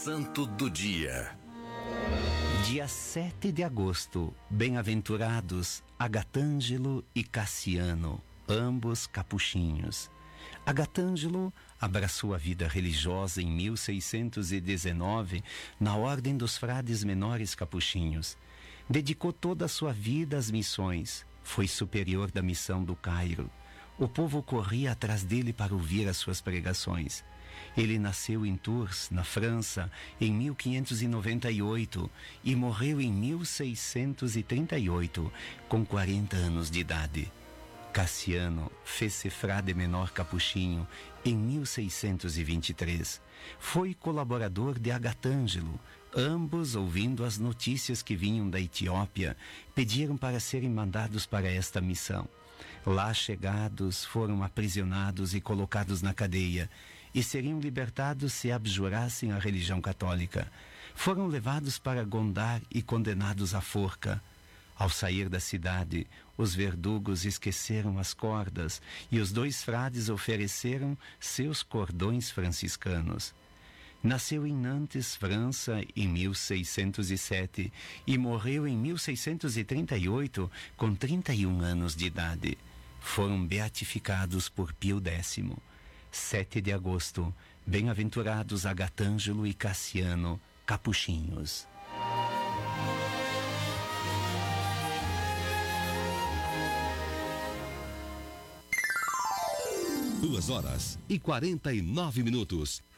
Santo do Dia. Dia 7 de agosto, bem-aventurados Agatângelo e Cassiano, ambos capuchinhos. Agatângelo abraçou a vida religiosa em 1619 na Ordem dos Frades Menores Capuchinhos. Dedicou toda a sua vida às missões. Foi superior da missão do Cairo. O povo corria atrás dele para ouvir as suas pregações. Ele nasceu em Tours, na França, em 1598 e morreu em 1638, com 40 anos de idade. Cassiano fez-se frade menor capuchinho em 1623. Foi colaborador de Agatângelo. Ambos, ouvindo as notícias que vinham da Etiópia, pediram para serem mandados para esta missão. Lá chegados, foram aprisionados e colocados na cadeia, e seriam libertados se abjurassem a religião católica. Foram levados para Gondar e condenados à forca. Ao sair da cidade, os verdugos esqueceram as cordas e os dois frades ofereceram seus cordões franciscanos. Nasceu em Nantes, França, em 1607 e morreu em 1638, com 31 anos de idade. Foram beatificados por Pio X. 7 de agosto, bem-aventurados Agatângelo e Cassiano, capuchinhos. 2h49.